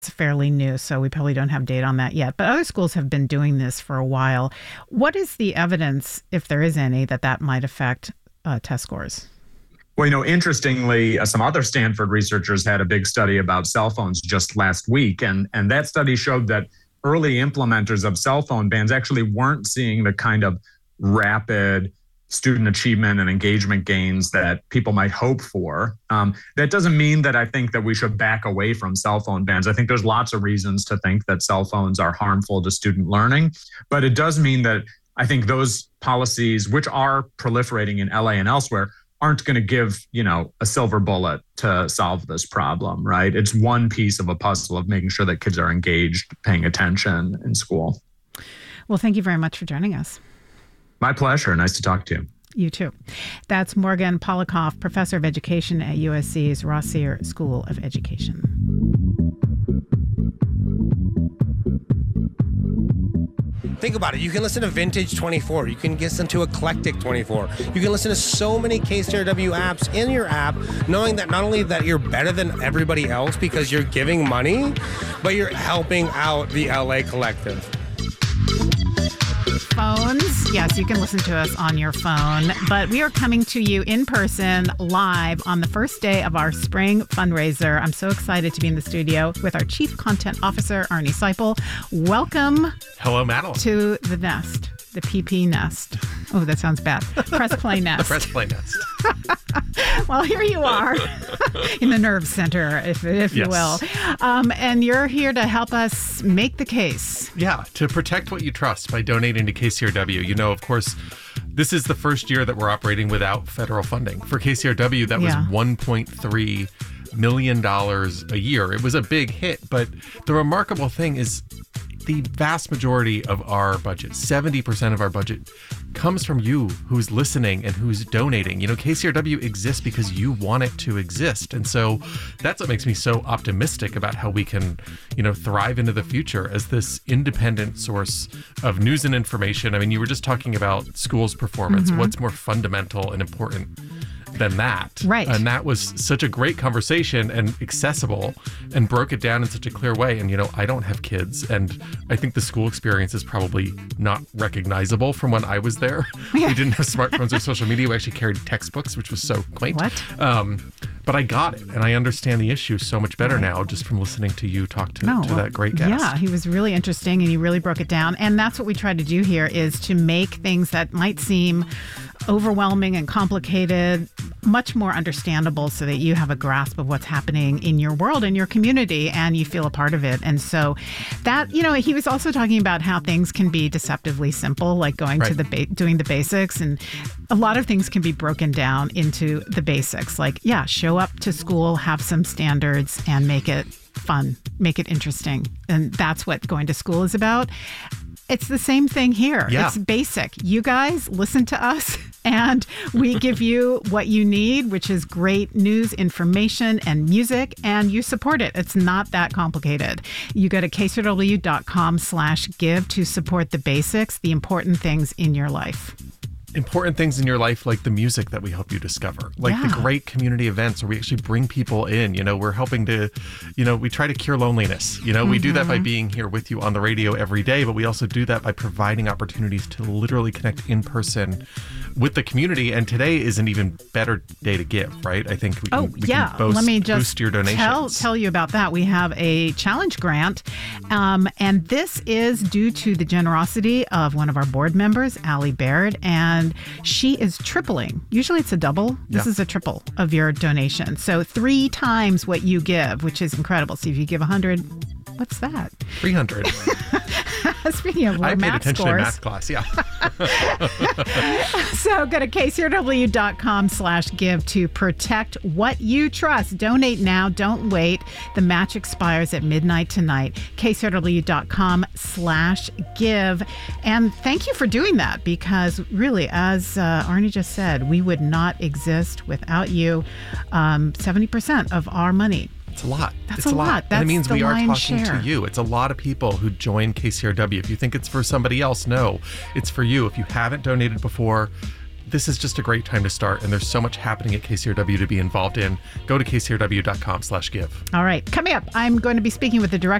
fairly new, so we probably don't have data on that yet. But other schools have been doing this for a while. What is the evidence, if there is any, that might affect test scores? Well, interestingly, some other Stanford researchers had a big study about cell phones just last week, and that study showed that early implementers of cell phone bans actually weren't seeing the kind of rapid student achievement and engagement gains that people might hope for. That doesn't mean that I think that we should back away from cell phone bans. I think there's lots of reasons to think that cell phones are harmful to student learning, but it does mean that I think those policies, which are proliferating in LA and elsewhere, aren't going to give, a silver bullet to solve this problem, right? It's one piece of a puzzle of making sure that kids are engaged, paying attention in school. Well, thank you very much for joining us. My pleasure. Nice to talk to you. You too. That's Morgan Polikoff, professor of education at USC's Rossier School of Education. Think about it. You can listen to Vintage 24. You can listen to Eclectic 24. You can listen to so many KCRW apps in your app, knowing that not only that you're better than everybody else because you're giving money, but you're helping out the LA Collective. Phones. Yes, you can listen to us on your phone, but we are coming to you in person live on the first day of our spring fundraiser. I'm so excited to be in the studio with our Chief Content Officer, Arnie Seipel. Welcome. Hello, Madeline. To the nest, the PP nest. Oh, that sounds bad. Press play nest. The press play nest. Well, here you are in the nerve center, if you will. And you're here to help us make the case. Yeah, to protect what you trust by donating to KCRW. Of course, this is the first year that we're operating without federal funding. For KCRW, that was $1.3 million a year. It was a big hit, but the remarkable thing is the vast majority of our budget, 70% of our budget, comes from you who's listening and who's donating. KCRW exists because you want it to exist. And so that's what makes me so optimistic about how we can, thrive into the future as this independent source of news and information. I mean, you were just talking about schools' performance. Mm-hmm. What's more fundamental and important than that? Right. And that was such a great conversation and accessible and broke it down in such a clear way. And, I don't have kids, and I think the school experience is probably not recognizable from when I was there. We didn't have smartphones or social media. We actually carried textbooks, which was so quaint. What? But I got it, and I understand the issue so much better now just from listening to you talk to that great guest. Yeah, he was really interesting, and he really broke it down. And that's what we try to do here, is to make things that might seem overwhelming and complicated much more understandable, so that you have a grasp of what's happening in your world, in your community, and you feel a part of it. And so that, he was also talking about how things can be deceptively simple, like going to doing the basics, and a lot of things can be broken down into the basics, like, show up to school, have some standards, and make it fun, make it interesting. And that's what going to school is about. It's the same thing here. Yeah. It's basic. You guys listen to us, and we give you what you need, which is great news, information, and music, and you support it. It's not that complicated. You go to kcrw.com/give to support the basics, the important things in your life. Important things in your life, like the music that we help you discover, like the great community events where we actually bring people in. We're helping to, we try to cure loneliness. We do that by being here with you on the radio every day, but we also do that by providing opportunities to literally connect in person with the community. And today is an even better day to give, right? I think we can Let me just boost your donations. Tell you about that. We have a challenge grant, and this is due to the generosity of one of our board members, Allie Baird, and she is tripling. Usually it's a double. This is a triple of your donation. So 3 times what you give, which is incredible. So if you give 100, what's that? 300. Speaking of low math attention scores. in math class, So go to kcrw.com/give to protect what you trust. Donate now. Don't wait. The match expires at midnight tonight. kcrw.com/give. And thank you for doing that, because really, as Arnie just said, we would not exist without you. 70% of our money. It's a lot. That's a lot. And it means we are talking share to you. It's a lot of people who join KCRW. If you think it's for somebody else, no, it's for you. If you haven't donated before, this is just a great time to start. And there's so much happening at KCRW to be involved in. Go to kcrw.com/give. All right. Coming up, I'm going to be speaking with the director